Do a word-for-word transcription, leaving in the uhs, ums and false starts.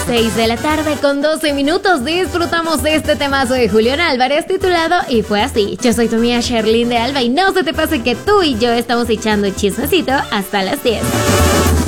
seis de la tarde con doce minutos disfrutamos de este temazo de Julián Álvarez titulado Y fue así. Yo soy tu amiga Sherlyn de Alba y no se te pase que tú y yo estamos echando chismecito hasta las diez.